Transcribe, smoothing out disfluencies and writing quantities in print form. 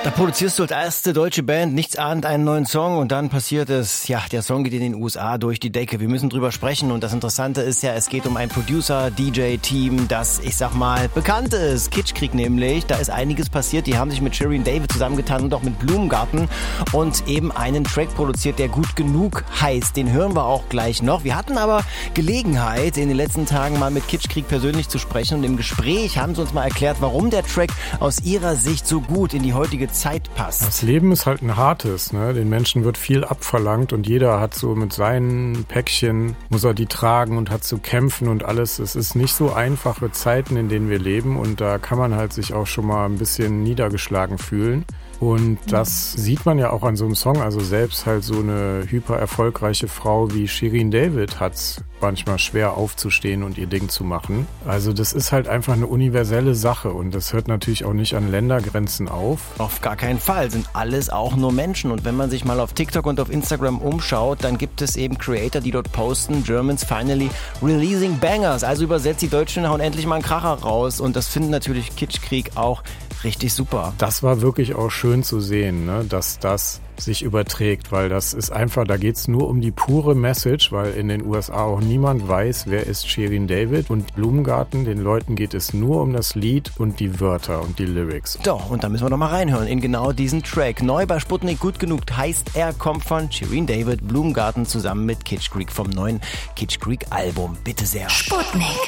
Da produzierst du als erste deutsche Band nichts ahnend einen neuen Song und dann passiert es, ja, der Song geht in den USA durch die Decke. Wir müssen drüber sprechen und das Interessante ist ja, es geht um ein Producer-DJ-Team, das, ich sag mal, bekannt ist. Kitschkrieg nämlich, da ist einiges passiert. Die haben sich mit Shirin David zusammengetan und auch mit Blumengarten und eben einen Track produziert, der Gut Genug heißt. Den hören wir auch gleich noch. Wir hatten aber Gelegenheit, in den letzten Tagen mal mit Kitschkrieg persönlich zu sprechen und im Gespräch haben sie uns mal erklärt, warum der Track aus ihrer Sicht so gut in die heutige Zeit passt. Das Leben ist halt ein hartes, ne? Den Menschen wird viel abverlangt und jeder hat so mit seinen Päckchen, muss er die tragen und hat zu kämpfen und alles. Es ist nicht so einfache Zeiten, in denen wir leben und da kann man halt sich auch schon mal ein bisschen niedergeschlagen fühlen. Und das sieht man ja auch an so einem Song, also selbst halt so eine hyper erfolgreiche Frau wie Shirin David hat's manchmal schwer aufzustehen und ihr Ding zu machen. Also das ist halt einfach eine universelle Sache und das hört natürlich auch nicht an Ländergrenzen auf. Auf gar keinen Fall, sind alles auch nur Menschen und wenn man sich mal auf TikTok und auf Instagram umschaut, dann gibt es eben Creator, die dort posten, Germans finally releasing bangers, also übersetzt, die Deutschen hauen endlich mal einen Kracher raus und das finden natürlich Kitschkrieg auch richtig super. Das war wirklich auch schön zu sehen, ne, dass das sich überträgt, weil das ist einfach, da geht's nur um die pure Message, weil in den USA auch niemand weiß, wer ist Shirin David und Blumengarten, den Leuten geht es nur um das Lied und die Wörter und die Lyrics. So, und da müssen wir doch mal reinhören in genau diesen Track. Neu bei Sputnik Gut Genug heißt er, kommt von Shirin David, Blumengarten zusammen mit Kitschkrieg vom neuen Kitschkrieg Album. Bitte sehr. Sputnik.